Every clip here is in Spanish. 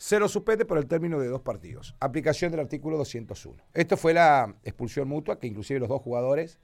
se lo suspende por el término de 2 partidos. Aplicación del artículo 201. Esto fue la expulsión mutua, que inclusive los 2 jugadores,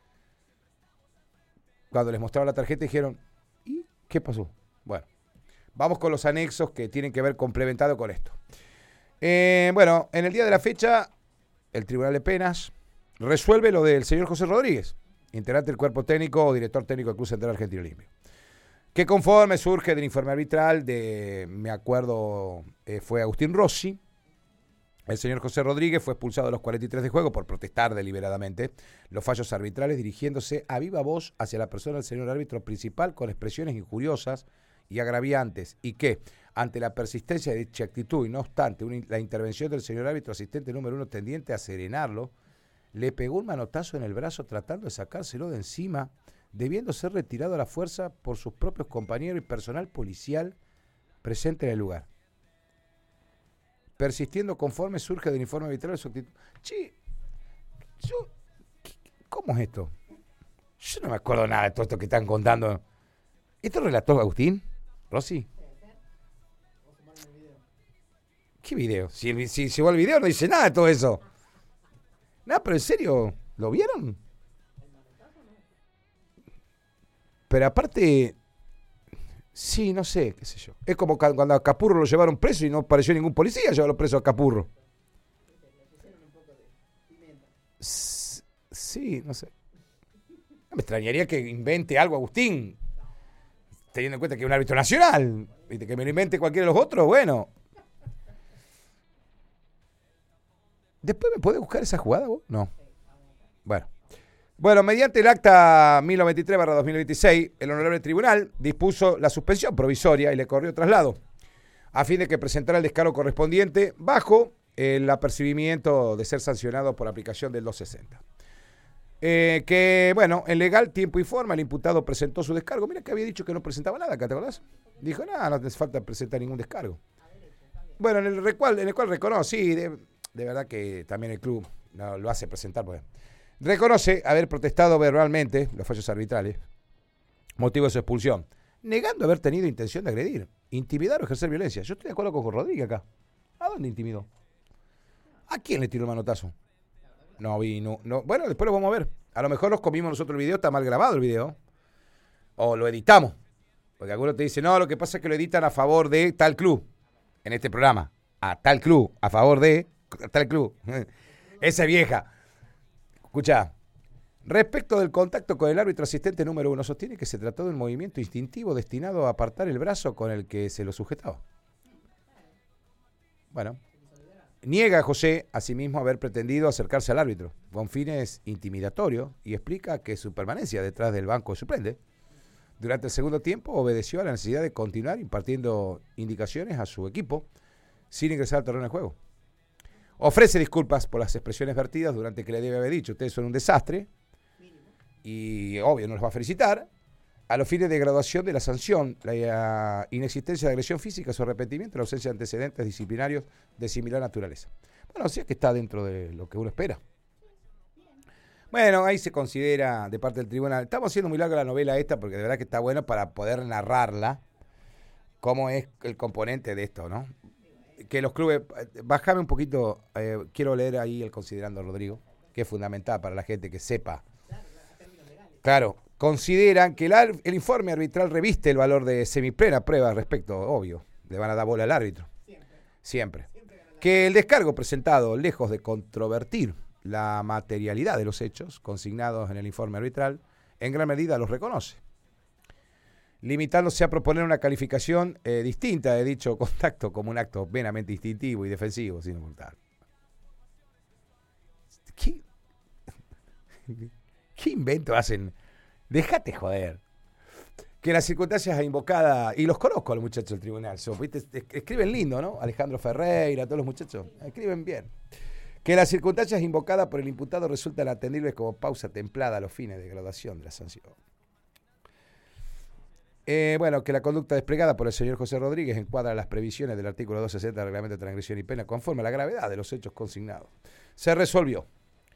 cuando les mostraron la tarjeta, dijeron, ¿y qué pasó? Bueno, vamos con los anexos que tienen que ver complementado con esto. Bueno, en el día de la fecha, el Tribunal de Penas resuelve lo del señor José Rodríguez, integrante del cuerpo técnico o director técnico del Club Central Argentino Olimpia, que conforme surge del informe arbitral de, me acuerdo, fue Agustín Rossi, el señor José Rodríguez fue expulsado de los 43 de juego por protestar deliberadamente los fallos arbitrales, dirigiéndose a viva voz hacia la persona del señor árbitro principal con expresiones injuriosas y agraviantes, y que, ante la persistencia de dicha actitud y no obstante la intervención del señor árbitro asistente número 1 tendiente a serenarlo, le pegó un manotazo en el brazo tratando de sacárselo de encima, debiendo ser retirado a la fuerza por sus propios compañeros y personal policial presente en el lugar. Persistiendo conforme surge del informe arbitral su actitud. Che, ¿cómo es esto? Yo no me acuerdo nada de todo esto que están contando. ¿Esto relató Agustín Rossi? ¿Qué video? Si llegó el video no dice nada de todo eso. Nada, pero en serio, ¿lo vieron? Pero aparte, sí, no sé, qué sé yo. Es como cuando a Capurro lo llevaron preso y no apareció ningún policía llevarlo preso a Capurro. Sí, no sé. No me extrañaría que invente algo Agustín, teniendo en cuenta que es un árbitro nacional. ¿Viste? Que me lo invente cualquiera de los otros, bueno. ¿Después me podés buscar esa jugada vos? No. Bueno, mediante el acta 1093/2026, el Honorable Tribunal dispuso la suspensión provisoria y le corrió traslado, a fin de que presentara el descargo correspondiente bajo el apercibimiento de ser sancionado por aplicación del 260. Bueno, en legal, tiempo y forma, el imputado presentó su descargo. Mira que había dicho que no presentaba nada acá, ¿te acordás? Dijo, no hace falta presentar ningún descargo. Bueno, en el cual reconoce, sí, de verdad que también el club no, lo hace presentar, porque reconoce haber protestado verbalmente los fallos arbitrales, motivo de su expulsión, negando haber tenido intención de agredir, intimidar o ejercer violencia. Yo estoy de acuerdo con Rodríguez acá. ¿A dónde intimidó? ¿A quién le tiró el manotazo? No vi, no. Bueno, después lo vamos a ver. A lo mejor nos comimos nosotros el video, está mal grabado el video. O lo editamos. Porque algunos te dicen, no, lo que pasa es que lo editan a favor de tal club. En este programa. A tal club. A favor de tal club. Esa vieja. Escuchá. Respecto del contacto con el árbitro asistente número 1, sostiene que se trató de un movimiento instintivo destinado a apartar el brazo con el que se lo sujetaba. Bueno. Niega a José, asimismo, haber pretendido acercarse al árbitro con fines intimidatorios y explica que su permanencia detrás del banco de suplente durante el segundo tiempo obedeció a la necesidad de continuar impartiendo indicaciones a su equipo sin ingresar al terreno de juego. Ofrece disculpas por las expresiones vertidas durante que le debe haber dicho, ustedes son un desastre, y obvio no los va a felicitar, a los fines de graduación de la sanción, la inexistencia de agresión física, su arrepentimiento, la ausencia de antecedentes disciplinarios de similar naturaleza. Bueno, o sea que está dentro de lo que uno espera. Bueno, ahí se considera de parte del tribunal. Estamos haciendo muy larga la novela esta porque de verdad que está bueno para poder narrarla, cómo es el componente de esto, ¿no? Que los clubes, bájame un poquito, quiero leer ahí el considerando Rodrigo, que es fundamental para la gente que sepa. Claro. Consideran que el informe arbitral reviste el valor de semiplena prueba respecto, obvio, le van a dar bola al árbitro. Siempre. Que el descargo presentado, lejos de controvertir la materialidad de los hechos consignados en el informe arbitral, en gran medida los reconoce, limitándose a proponer una calificación distinta de dicho contacto como un acto meramente instintivo y defensivo, sin ocultar. ¿Qué invento hacen? Déjate joder. Que las circunstancias invocadas, y los conozco a los muchachos del tribunal, ¿viste? Escriben lindo, ¿no? Alejandro Ferreira, todos los muchachos, escriben bien. Que las circunstancias invocadas por el imputado resultan atendibles como pausa templada a los fines de graduación de la sanción. Bueno, que la conducta desplegada por el señor José Rodríguez encuadra las previsiones del artículo 260 del Reglamento de Transgresión y Pena conforme a la gravedad de los hechos consignados. Se resolvió.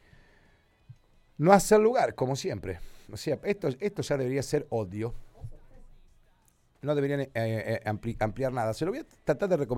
No hacer lugar, como siempre. O sea, esto ya debería ser odio. No deberían ampliar nada. Se lo voy a tratar de recomendar.